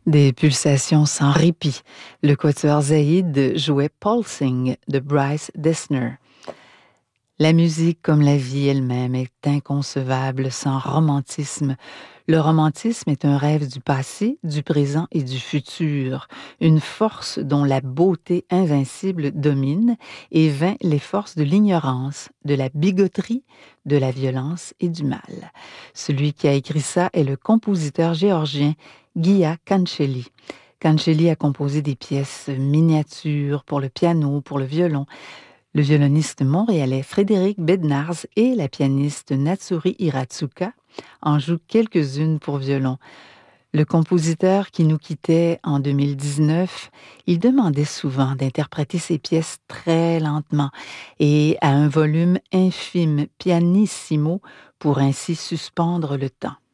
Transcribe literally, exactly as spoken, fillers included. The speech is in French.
Des pulsations sans répit. Le quatuor Zaïd jouait Pulsing de Bryce Dessner. La musique, comme la vie elle-même, est inconcevable sans romantisme. Le romantisme est un rêve du passé, du présent et du futur, une force dont la beauté invincible domine et vainc les forces de l'ignorance, de la bigoterie, de la violence et du mal. Celui qui a écrit ça est le compositeur géorgien Gia Kancheli. Kancheli a composé des pièces miniatures pour le piano, pour le violon. Le violoniste montréalais Frédéric Bednarz et la pianiste Natsuri Hiratsuka en jouent quelques-unes pour violon. Le compositeur qui nous quittait en deux mille dix-neuf, il demandait souvent d'interpréter ses pièces très lentement et à un volume infime, pianissimo, pour ainsi suspendre le temps.